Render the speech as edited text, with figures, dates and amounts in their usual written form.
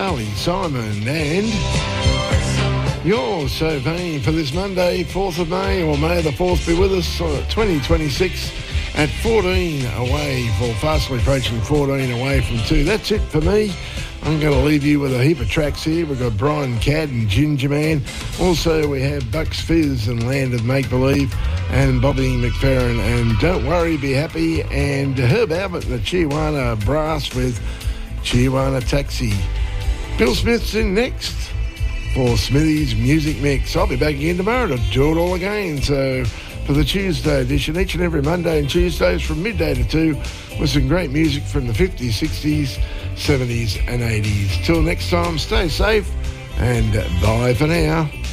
Carly Simon, and you're so vain for this Monday, 4th of May, or May the 4th be with us, 2026 at 14 away, for fastly approaching 14 away from 2. That's it for me. I'm going to leave you with a heap of tracks here. We've got Brian Cadd and Ginger Man. Also, we have Bucks Fizz and Land of Make Believe, and Bobby McFerrin and Don't Worry, Be Happy, and Herb Albert and the Chihuahua Brass with Chihuahua Taxi. Bill Smith's in next for Smithy's Music Mix. I'll be back again tomorrow to do it all again. So for the Tuesday edition, each and every Monday and Tuesdays from midday to 2, with some great music from the 50s, 60s, 70s and 80s. Till next time, stay safe and bye for now.